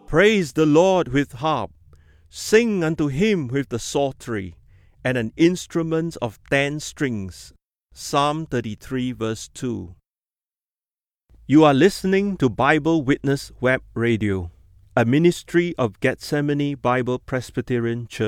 Praise the Lord with harp. Sing unto him with the psaltery, and an instrument of 10 strings. Psalm 33 verse 2. You are listening to Bible Witness Web Radio, a ministry of Gethsemane Bible Presbyterian Church.